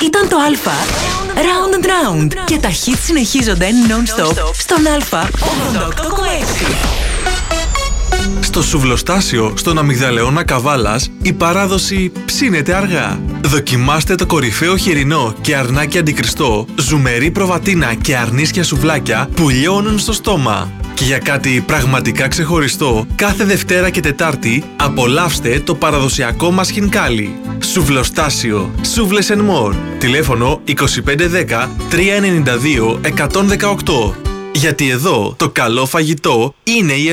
Ήταν το Α Round and Round και τα hits συνεχίζονται non-stop στον Α 88,6. Στο σουβλοστάσιο στον Αμυγδαλεώνα Καβάλας η παράδοση ψήνεται αργά. Δοκιμάστε το κορυφαίο χοιρινό και αρνάκι αντικριστό, ζουμερή προβατίνα και αρνίσια σουβλάκια που λιώνουν στο στόμα. Και για κάτι πραγματικά ξεχωριστό, κάθε Δευτέρα και Τετάρτη απολαύστε το παραδοσιακό μας χινκάλι. Σουβλοστάσιο, Σούβλες & More. Τηλέφωνο 2510 392 118. Γιατί εδώ το καλό φαγητό είναι η